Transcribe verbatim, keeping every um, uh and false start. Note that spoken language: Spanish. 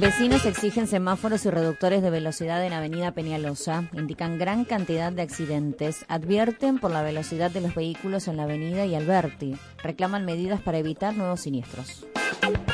Vecinos exigen semáforos y reductores de velocidad en Avenida Peñalosa. Indican gran cantidad de accidentes. Advierten por la velocidad de los vehículos en la avenida y Alberti. Reclaman medidas para evitar nuevos siniestros.